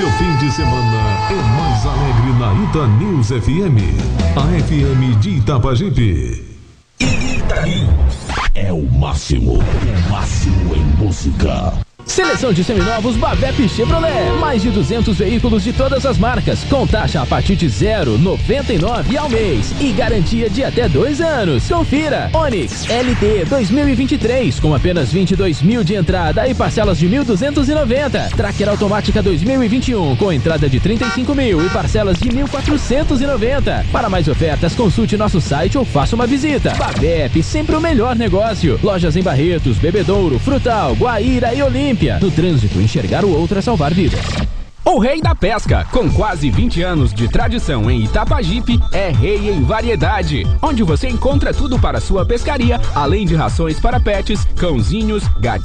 seu fim de semana é mais alegre na Ita News FM, a FM de Itapajipe. Ita News é o máximo em música. Seleção de seminovos Babep Chevrolet. Mais de 200 veículos de todas as marcas, com taxa a partir de 0,99 ao mês e garantia de até 2 anos. Confira. Onix LT 2023 com apenas 22 mil de entrada e parcelas de 1.290. Tracker automática 2021 com entrada de 35 mil e parcelas de 1.490. Para mais ofertas, consulte nosso site ou faça uma visita. Babep, sempre o melhor negócio. Lojas em Barretos, Bebedouro, Frutal, Guaíra e Olímpia. No trânsito, enxergar o outro é salvar vidas. O Rei da Pesca, com quase 20 anos de tradição em Itapajipe, é rei em variedade, onde você encontra tudo para sua pescaria, além de rações para pets, cãozinhos, gatinhos.